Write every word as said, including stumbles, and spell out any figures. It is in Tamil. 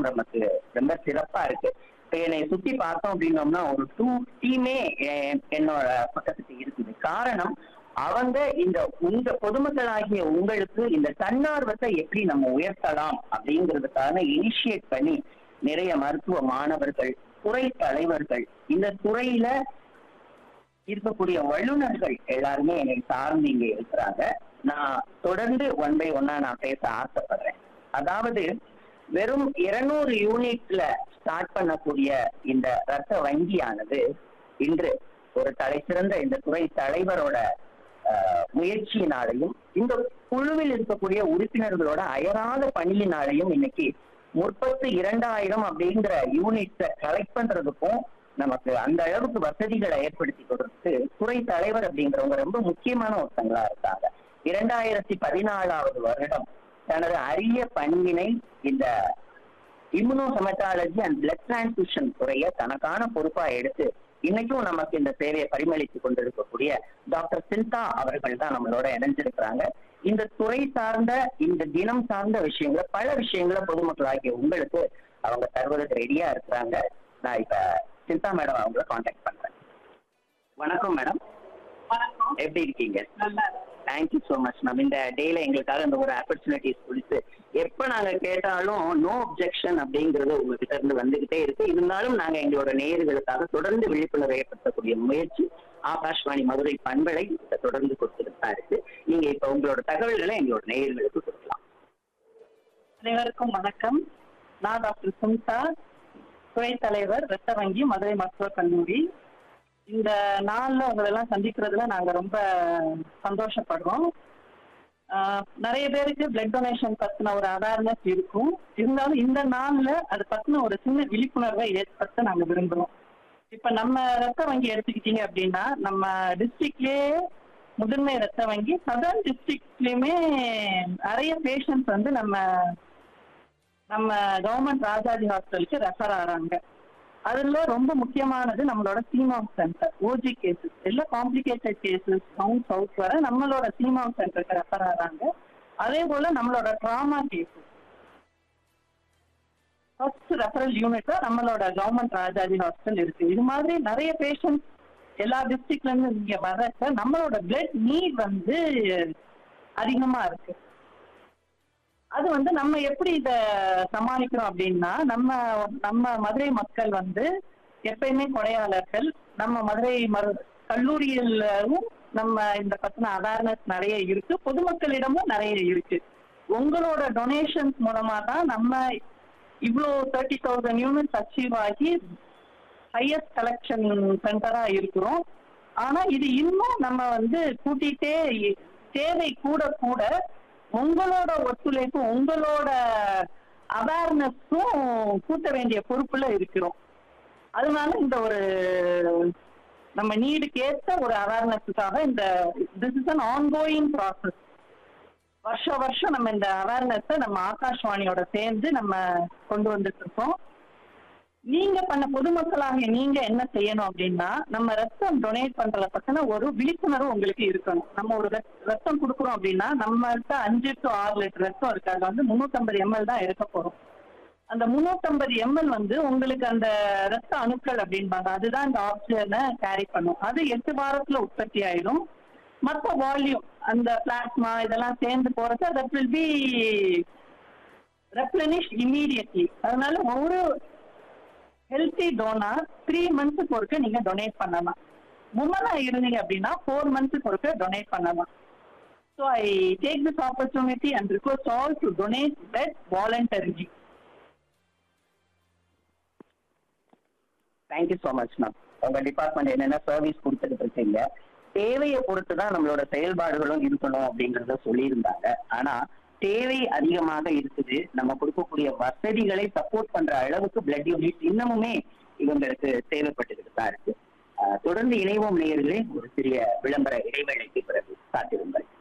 நமக்கு ரொம்ப சிறப்பா இருக்கு. இப்ப என்னை சுத்தி பார்த்தோம் அப்படின்னோம்னா ஒரு டூ டீமே என்னோட பக்கத்துக்கு இருக்குது. காரணம், அவங்க இந்த உங்க பொதுமக்களாகிய உங்களுக்கு இந்த தன்னார்வத்தை எப்படி நம்ம உயர்த்தலாம் அப்படிங்கிறதுக்கான இனிஷியேட் பண்ணி நிறைய மருத்துவ மாணவர்கள், துறை தலைவர்கள், இந்த துறையில இருக்கக்கூடிய வல்லுநர்கள் எல்லாருமே என்னை சார்ந்து இங்க இருக்கிறாங்க. நான் தொடர்ந்து ஒன் பை ஒன்னா நான் பேச ஆசைப்படுறேன். அதாவது வெறும் இருநூறு யூனிட்ல ஸ்டார்ட் பண்ணக்கூடிய இந்த ரத்த வங்கியானது இன்று ஒரு தலை சிறந்த இந்த துறை தலைவரோட முயற்சியினாலையும் இந்த குழுவில் இருக்கக்கூடிய உறுப்பினர்களோட அயராத பணியினாலையும் இன்னைக்கு முப்பத்தி இரண்டாயிரம் அப்படிங்கிற யூனிட்ஸை கலெக்ட் பண்றதுக்கும் நமக்கு அந்த அளவுக்கு வசதிகளை ஏற்படுத்தி கொடுத்து துறை தலைவர் அப்படிங்கிறவங்க ரொம்ப முக்கியமான ஒருத்தங்களா இருக்காங்க. இரண்டாயிரத்தி பதினாலாவது வருடம் தனது அரிய பணியினை இந்த இம்யூனோஹெமட்டாலஜி அண்ட் பிளட் டிரான்ஸ்ஃபியூஷன் துறையை தனக்கான பொறுப்பா எடுத்து இன்னைக்கும் நமக்கு இந்த சேவையை பரிமளித்துக் கொண்டிருக்கக்கூடிய டாக்டர் சிந்தா அவர்கள் தான் நம்மளோட இணைஞ்சிருக்கிறாங்க. இந்த துறை சார்ந்த இந்த தினம் சார்ந்த விஷயங்களை பல விஷயங்களை பொதுமக்களாகிய உங்களுக்கு அவங்க தருவதற்கு ரெடியா இருக்கிறாங்க. நான் இப்ப சிந்தா மேடம் அவங்கள கான்டாக்ட் பண்றேன். வணக்கம் மேடம். வணக்கம். எப்படி இருக்கீங்க? நல்லா. Thank you so much ma'am. இந்த டேல எங்களுக்காக இந்த ஒரு ஆப்பர்ச்சுனிட்டிஸ் கொடுத்து எப்ப நாங்க கேட்டாலும் நோ அப்ஜெக்ஷன் அப்படிங்கிறது உங்ககிட்ட இருந்து வந்துகிட்டே இருக்கு. இருந்தாலும் நாங்க எங்களோட நேயர்களுக்காக தொடர்ந்து விழிப்புணர்வு ஏற்படுத்தக்கூடிய முயற்சி ஆகாஷ்வாணி மதுரை பண்பலை தொடர்ந்து கொடுத்துட்டு தான் இருக்கு. நீங்க இப்ப உங்களோட தகவல்களை எங்களோட நேயர்களுக்கு கொடுக்கலாம். அனைவருக்கும் வணக்கம். நான் டாக்டர் சுமிதா, துறை தலைவர் ரத்த வங்கி மதுரை மருத்துவக் கல்லூரி. இந்த நாள்ல உங்களெல்லாம் சந்திக்கிறதுல நாங்க ரொம்ப சந்தோஷப்படுறோம். நிறைய பேருக்கு பிளட் டொனேஷன் பத்தின ஒரு அவேர்னஸ் இருக்கும். இருந்தாலும் இந்த நாள்ல அது பத்தின ஒரு சின்ன விழிப்புணர்வை ஏற்படுத்த நாங்க விரும்புறோம். இப்ப நம்ம ரத்த வங்கி எடுத்துக்கிட்டீங்க அப்படின்னா நம்ம டிஸ்ட்ரிக்ட்லயே முதன்மை ரத்த வங்கி சதர்ன் டிஸ்ட்ரிக்ட்லயுமே நிறைய பேஷண்ட்ஸ் வந்து நம்ம நம்ம கவர்மெண்ட் ராஜாஜி ஹாஸ்பிட்டலுக்கு ரெஃபர் ஆகிறாங்க. அதுல ரொம்ப முக்கியமானது நம்மளோட சீமாம் சென்டர். ஓஜி கேசஸ் எல்லாம் காம்ப்ளிகேட்டட் கேசஸ் டவுன் சவுத் வர நம்மளோட சீமாம் சென்டருக்கு ரெஃபர் ஆகிறாங்க. அதே போல நம்மளோட ட்ராமா கேசஸ் ஃபர்ஸ்ட் ரெஃபரல் யூனிட்டா நம்மளோட கவர்மெண்ட் ராஜாஜி ஹாஸ்பிட்டல் இருக்கு. இது மாதிரி நிறைய பேஷண்ட்ஸ் எல்லா டிஸ்ட்ரிக்ட்ல இருந்து இங்க வர்றப்ப நம்மளோட பிளட் நீட் வந்து அதிகமா இருக்கு. அது வந்து நம்ம எப்படி இத சமாளிக்கிறோம் அப்படின்னா, நம்ம நம்ம மதுரை மக்கள் வந்து எப்பயுமே கொடையாளர்கள். நம்ம மதுரை மரு கல்லூரியிலும் நம்ம இந்த பத்தின அவேர்னஸ் நிறைய இருக்கு, பொதுமக்களிடமும் நிறைய இருக்கு. உங்களோட டொனேஷன்ஸ் மூலமா தான் நம்ம இவ்வளோ தேர்ட்டி தௌசண்ட் யூனிட்ஸ் அச்சீவ் ஆகி ஹையஸ்ட் கலெக்ஷன் சென்டரா இருக்கிறோம். ஆனா இது இன்னும் நம்ம வந்து கூட்டிகிட்டே தேவை கூட கூட உங்களோட ஒத்துழைப்பும் உங்களோட அவேர்னஸும் கூட்ட வேண்டிய பொறுப்புல இருக்கிறோம். அதனால இந்த ஒரு நம்ம நீடுக்கு ஏற்ற ஒரு அவேர்னஸுக்காக இந்த this is an ongoing process. வருஷம் வருஷம் நம்ம இந்த அவேர்னஸை நம்ம ஆகாஷ்வாணியோட சேர்ந்து நம்ம கொண்டு வந்துட்டு இருக்கோம். நீங்க பண்ண பொதுமக்களாக நீங்க என்ன செய்யணும் அப்படின்னா, நம்ம ரத்தம் டொனேட் பண்றத பத்தின ஒரு விழிப்புணர்வு உங்களுக்கு இருக்கணும். நம்ம ஒரு ரத்தம் கொடுக்குறோம் அப்படின்னா நம்மள்கிட்ட அஞ்சு டு ஆறு லிட்டர் ரத்தம் இருக்கு. அதுல வந்து முன்னூத்தி ஐம்பது எம்எல் தான் எடுக்க போறோம். அந்த முன்னூத்தி ஐம்பது எம்எல் வந்து உங்களுக்கு அந்த ரத்த அணுக்கள் அப்படின்பாங்க, அதுதான் இந்த ஆக்சிஜனை கேரி பண்ணும். அது எட்டு வாரத்துல உற்பத்தி ஆயிடும். மற்ற வால்யூம் அந்த பிளாஸ்மா இதெல்லாம் சேர்ந்து போறது that will be replenish immediately. அதனால ஒரு ஹெல்த்தி டோனர் த்ரீ மந்த்ஸுக்கு ஒருக்க நீங்க டொனேட் பண்ணலாம். உமனா இருந்தீங்க அப்படின்னா ஃபோர் மந்த்ஸுக்கு ஒருக்க டொனேட் பண்ணலாம். So I take this opportunity and request all to donate blood voluntarily. Thank you so much ma'am. உங்க டிபார்ட்மெண்ட் என்னென்ன சர்வீஸ் கொடுத்துட்டு இருக்கீங்க, தேவையை பொறுத்து தான் நம்மளோட செயல்பாடுகளும் இருக்கணும் அப்படிங்கறத சொல்லியிருந்தாங்க. ஆனா தேவை அதிகமாக இருக்குது. நம்ம கொடுக்கக்கூடிய வசதிகளை சப்போர்ட் பண்ற அளவுக்கு பிளட் யூனிட் இன்னமுமே இவங்களுக்கு தேவைப்பட்டுக்கிட்டு தான் இருக்கு. தொடர்ந்து இணைவோம் நேயர்களே. ஒரு சிறிய விளம்பர இடைவேளைக்கு பிறகு காத்திருங்கள்.